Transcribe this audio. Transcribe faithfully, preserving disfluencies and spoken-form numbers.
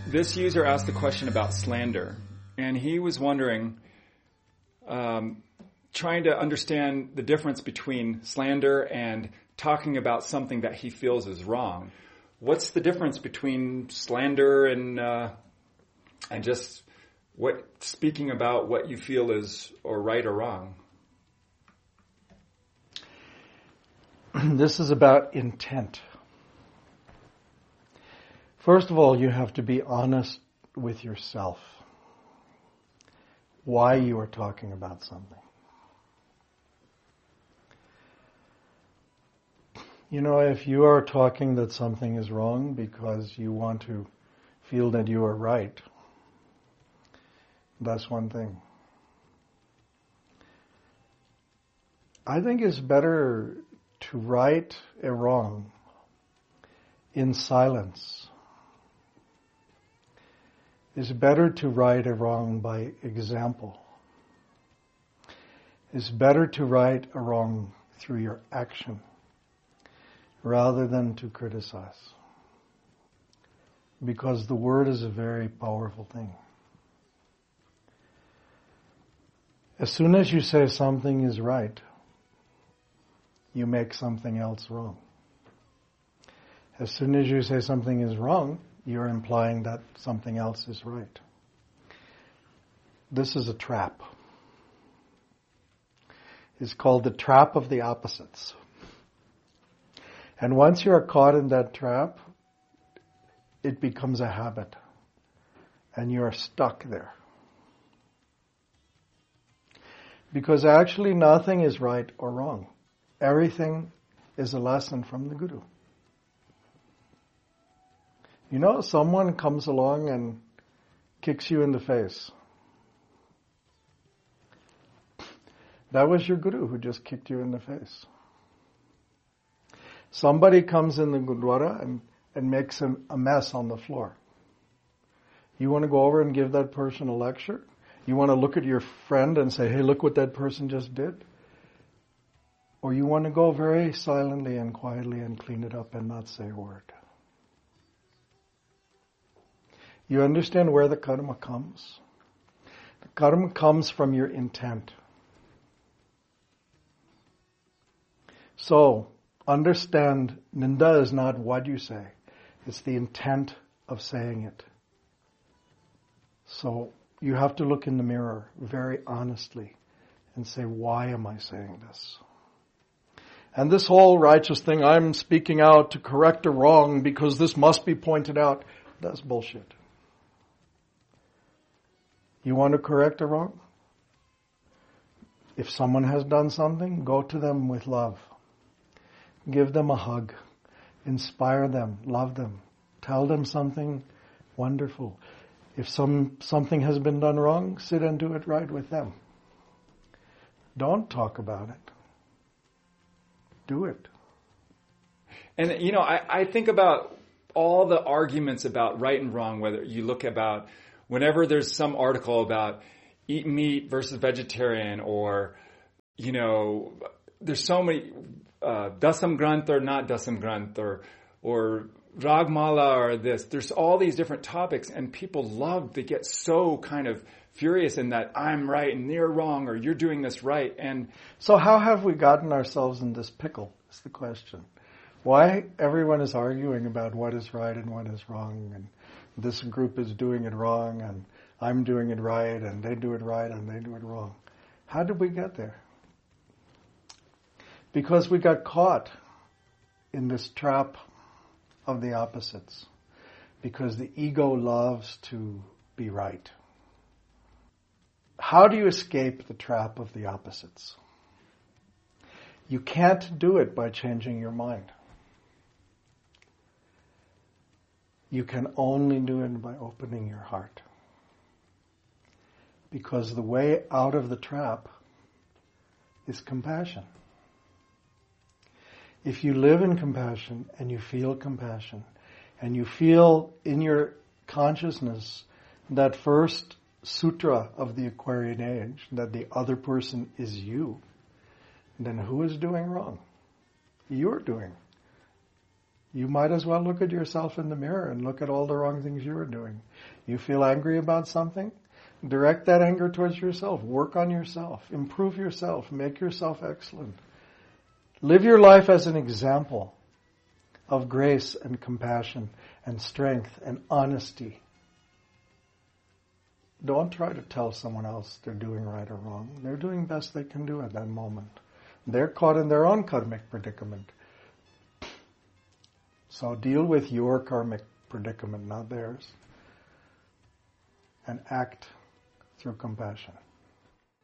This user asked a question about slander, and he was wondering, um, trying to understand the difference between slander and talking about something that he feels is wrong. What's the difference between slander and uh, and just what speaking about what you feel is or right or wrong? This is about intent. First of all, you have to be honest with yourself. Why you are talking about something. You know, if you are talking that something is wrong because you want to feel that you are right, that's one thing. I think it's better to right a wrong in silence. It's better to right a wrong by example. It's better to right a wrong through your action rather than to criticize. Because the word is a very powerful thing. As soon as you say something is right, you make something else wrong. As soon as you say something is wrong, you're implying that something else is right. This is a trap. It's called the trap of the opposites. And once you are caught in that trap, it becomes a habit. And you are stuck there. Because actually nothing is right or wrong. Everything is a lesson from the Guru. You know, someone comes along and kicks you in the face. That was your Guru who just kicked you in the face. Somebody comes in the Gurdwara and, and makes a, a mess on the floor. You want to go over and give that person a lecture? You want to look at your friend and say, hey, look what that person just did? Or you want to go very silently and quietly and clean it up and not say a word? You understand where the karma comes? The karma comes from your intent. So, understand, ninda is not what you say. It's the intent of saying it. So, you have to look in the mirror very honestly and say, why am I saying this? And this whole righteous thing, I'm speaking out to correct a wrong because this must be pointed out, that's bullshit. You want to correct a wrong? If someone has done something, go to them with love. Give them a hug. Inspire them. Love them. Tell them something wonderful. If some something has been done wrong, sit and do it right with them. Don't talk about it. Do it. And, you know, I, I think about all the arguments about right and wrong, whether you look about whenever there's some article about eat meat versus vegetarian, or, you know, there's so many, uh, Dasam Granth or not Dasam Granth, or, or Ragmala or this. There's all these different topics, and people love to get so kind of furious in that I'm right and they're wrong, or you're doing this right. And so how have we gotten ourselves in this pickle is the question. Why everyone is arguing about what is right and what is wrong, and this group is doing it wrong, and I'm doing it right, and they do it right, and they do it wrong. How did we get there? Because we got caught in this trap of the opposites. Because the ego loves to be right. How do you escape the trap of the opposites? You can't do it by changing your mind. You can only do it by opening your heart. Because the way out of the trap is compassion. If you live in compassion and you feel compassion and you feel in your consciousness that first sutra of the Aquarian age, that the other person is you, then who is doing wrong? You're doing. You might as well look at yourself in the mirror and look at all the wrong things you are doing. You feel angry about something? Direct that anger towards yourself. Work on yourself. Improve yourself. Make yourself excellent. Live your life as an example of grace and compassion and strength and honesty. Don't try to tell someone else they're doing right or wrong. They're doing best they can do at that moment. They're caught in their own karmic predicament. So deal with your karmic predicament, not theirs. And act through compassion.